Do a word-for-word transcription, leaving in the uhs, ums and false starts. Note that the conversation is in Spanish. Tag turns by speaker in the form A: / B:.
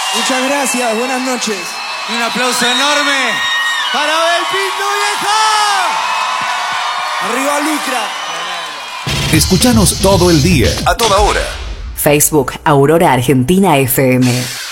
A: Muchas gracias, buenas noches.
B: Y un aplauso enorme para Abel Pinto, vieja.
A: Arriba Lucra.
C: Escuchanos todo el día, a toda hora.
D: Facebook Aurora Argentina F M.